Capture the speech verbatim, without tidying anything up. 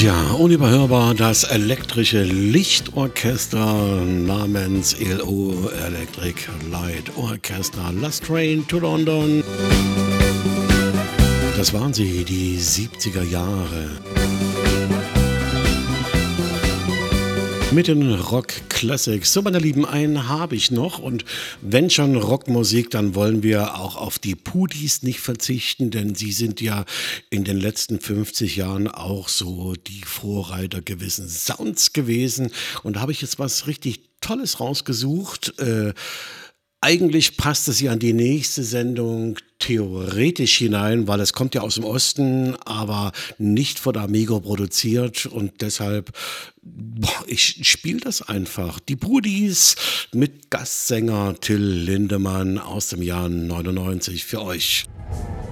Ja, unüberhörbar das elektrische Lichtorchester namens E L O Electric Light Orchestra. Last Train to London. Das waren sie, die siebziger Jahre. Mit den Rock Classics. So, meine Lieben, einen habe ich noch. Und wenn schon Rockmusik, dann wollen wir auch auf die Pudis nicht verzichten, denn sie sind ja in den letzten fünfzig Jahren auch so die Vorreiter gewissen Sounds gewesen. Und da habe ich jetzt was richtig Tolles rausgesucht. Äh, eigentlich passt es ja an die nächste Sendung theoretisch hinein, weil es kommt ja aus dem Osten, aber nicht von Amigo produziert und deshalb, boah, ich spiele das einfach. Die Pudis mit Gastsänger Till Lindemann aus dem Jahr neunundneunzig für euch.